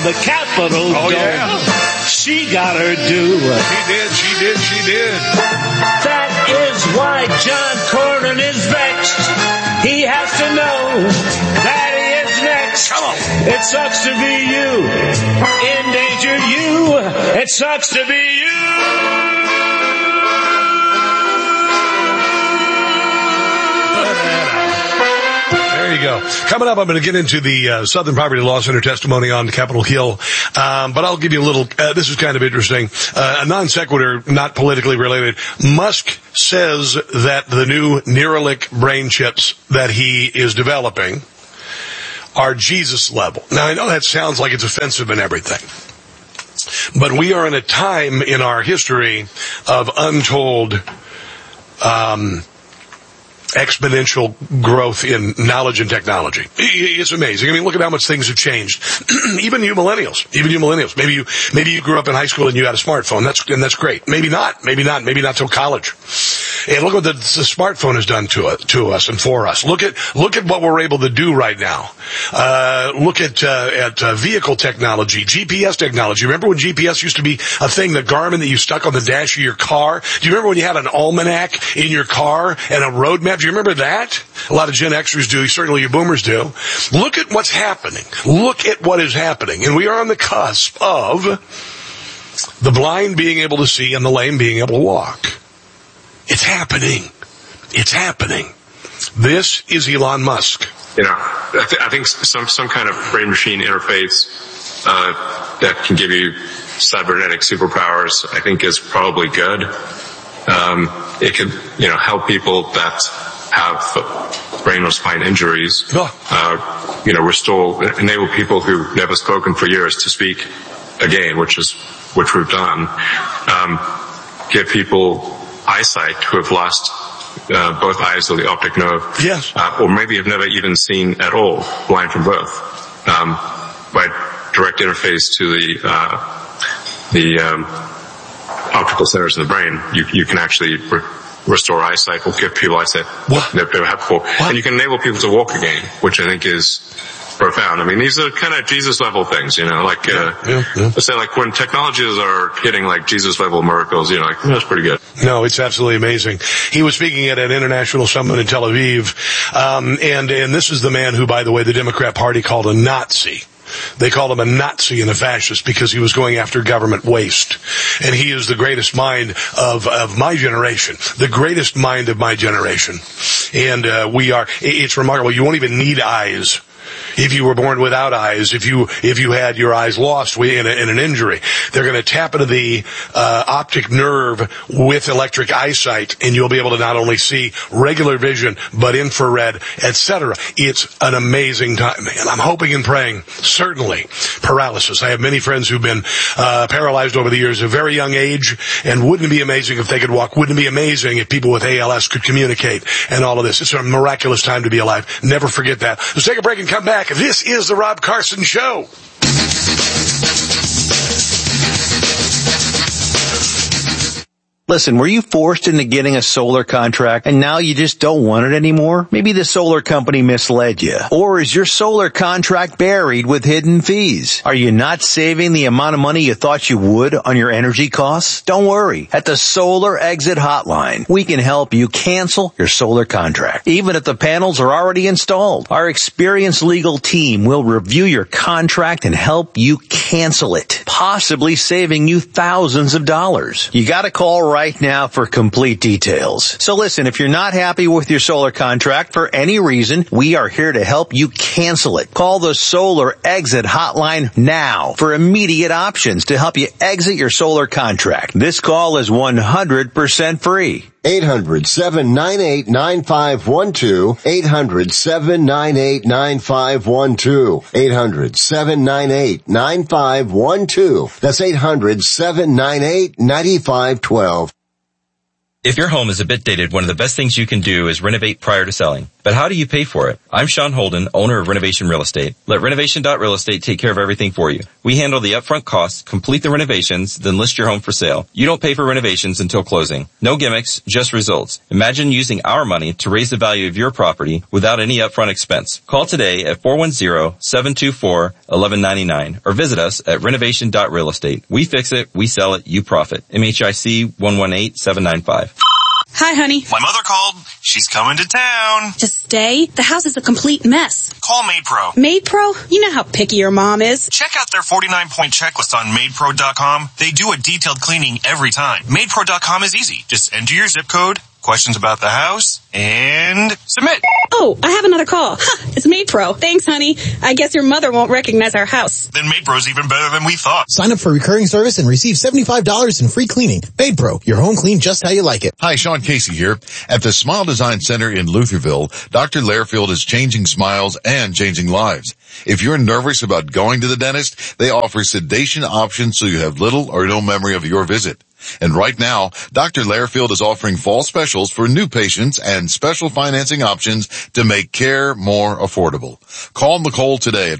the Capitol dome. Yeah. She got her due. She did. That is why John Cornyn is vexed. He has to know that he is next. Come on. It sucks to be you. Endanger you. It sucks to be you. There you go. Coming up, I'm going to get into the Southern Poverty Law Center testimony on Capitol Hill, but I'll give you a little, this is kind of interesting, a non sequitur, not politically related. Musk says that the new Neuralink brain chips that he is developing are Jesus level. Now, I know that sounds like it's offensive and everything, but we are in a time in our history of untold exponential growth in knowledge and technology. It's amazing. I mean, look at how much things have changed. Even you millennials. Maybe you grew up in high school and you had a smartphone. That's great. Maybe not till college. And look what the smartphone has done to us and for us. Look at what we're able to do right now. Look at vehicle technology, GPS technology. Remember when GPS used to be a thing, the Garmin that you stuck on the dash of your car? Do you remember when you had an almanac in your car and a road map? Do you remember that? A lot of Gen Xers do. Certainly your boomers do. Look at what's happening. Look at what is happening. And we are on the cusp of the blind being able to see and the lame being able to walk. It's happening. It's happening. This is Elon Musk. You know, I think some kind of brain-machine interface that can give you cybernetic superpowers, I think, is probably good. It could, help people that have brain or spine injuries. Restore, enable people who've never spoken for years to speak again, which we've done. Give people eyesight who have lost both eyes or the optic nerve. Yes. Or maybe have never even seen at all, blind from birth. By direct interface to the optical centers in the brain, you can actually restore eyesight or give people eyesight they've never had before. What? And you can enable people to walk again, which I think is profound. I mean, these are kind of Jesus level things, let's say like when technologies are hitting like Jesus level miracles, that's pretty good. No, it's absolutely amazing. He was speaking at an international summit in Tel Aviv, and this is the man who, by the way, the Democrat Party called a Nazi. They called him a Nazi and a fascist because he was going after government waste. And he is the greatest mind of my generation. The greatest mind of my generation. And it's remarkable. You won't even need eyes. If you were born without eyes, if you had your eyes lost in an injury, they're going to tap into the optic nerve with electric eyesight, and you'll be able to not only see regular vision but infrared, etc. It's an amazing time, and I'm hoping and praying. Certainly, paralysis. I have many friends who've been paralyzed over the years at a very young age, and wouldn't it be amazing if they could walk? Wouldn't it be amazing if people with ALS could communicate and all of this? It's a miraculous time to be alive. Never forget that. Let's take a break and come back. This is the Rob Carson Show. Listen, were you forced into getting a solar contract and now you just don't want it anymore? Maybe the solar company misled you. Or is your solar contract buried with hidden fees? Are you not saving the amount of money you thought you would on your energy costs? Don't worry. At the Solar Exit Hotline, we can help you cancel your solar contract, even if the panels are already installed. Our experienced legal team will review your contract and help you cancel it, possibly saving you thousands of dollars. You gotta call right now for complete details. So listen, if you're not happy with your solar contract for any reason, we are here to help you cancel it. Call the Solar Exit Hotline now for immediate options to help you exit your solar contract. This call is 100% free. 800-798-9512. 800-798-9512. 800-798-9512. That's 800-798-9512. If your home is a bit dated, one of the best things you can do is renovate prior to selling. But how do you pay for it? I'm Sean Holden, owner of Renovation Real Estate. Let Renovation.Real Estate take care of everything for you. We handle the upfront costs, complete the renovations, then list your home for sale. You don't pay for renovations until closing. No gimmicks, just results. Imagine using our money to raise the value of your property without any upfront expense. Call today at 410-724-1199 or visit us at Renovation.Real Estate. We fix it, we sell it, you profit. MHIC 118795. Hi, honey. My mother called. She's coming to town. To stay? The house is a complete mess. Call MaidPro. MaidPro? You know how picky your mom is. Check out their 49-point checklist on MaidPro.com. They do a detailed cleaning every time. MaidPro.com is easy. Just enter your zip code, questions about the house, and submit. Oh, I have another call. It's MaidPro. Thanks, honey. I guess your mother won't recognize our house. Then MaidPro's even better than we thought. Sign up for recurring service and receive $75 in free cleaning. MaidPro, your home clean just how you like it. Hi, Sean Casey here. At the Smile Design Center in Lutherville, Dr. Lairfield is changing smiles and changing lives. If you're nervous about going to the dentist, they offer sedation options so you have little or no memory of your visit. And right now, Dr. Lairfield is offering fall specials for new patients and special financing options to make care more affordable. Call Nicole today at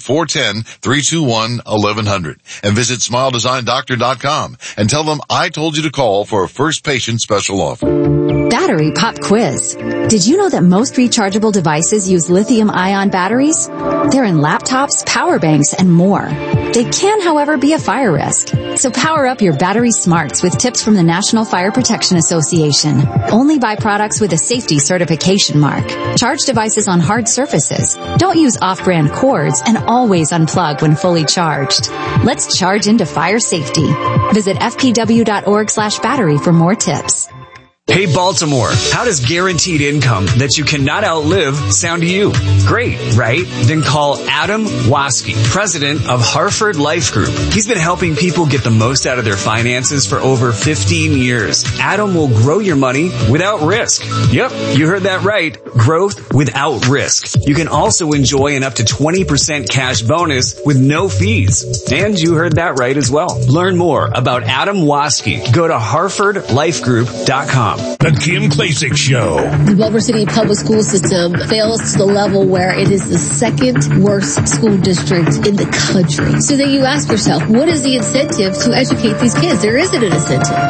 410-321-1100 and visit SmileDesignDoctor.com and tell them I told you to call for a first patient special offer. Battery Pop Quiz. Did you know that most rechargeable devices use lithium-ion batteries? They're in laptops, power banks, and more. They can, however, be a fire risk. So power up your battery smarts with tips from the National Fire Protection Association. Only buy products with a safety certification mark. Charge devices on hard surfaces. Don't use off-brand cords and always unplug when fully charged. Let's charge into fire safety. Visit fpw.org/battery for more tips. Hey Baltimore, how does guaranteed income that you cannot outlive sound to you? Great, right? Then call Adam Waske, president of Hartford Life Group. He's been helping people get the most out of their finances for over 15 years. Adam will grow your money without risk. Yep, you heard that right. Growth without risk. You can also enjoy an up to 20% cash bonus with no fees. And you heard that right as well. Learn more about Adam Waske. Go to HartfordLifeGroup.com. The Kim Klacik Show. The Boulder City public school system fails to the level where it is the second worst school district in the country. So then you ask yourself, what is the incentive to educate these kids? There isn't an incentive.